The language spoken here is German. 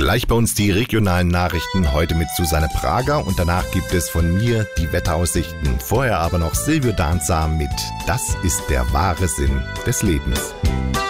Gleich bei uns die regionalen Nachrichten, heute mit Susanne Prager und danach gibt es von mir die Wetteraussichten. Vorher aber noch Silvio Danza mit Das ist der wahre Sinn des Lebens.